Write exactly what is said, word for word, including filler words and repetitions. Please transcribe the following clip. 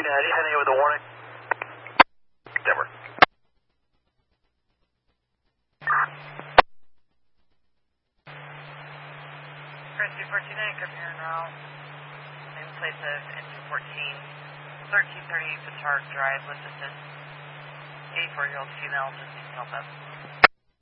Green, heading in with a warning. Denver. Chris two fourteen-eight, come here now. In place of engine fourteen, thirteen thirty Petard Drive with assist. eighty-four-year-old female, just needs help up.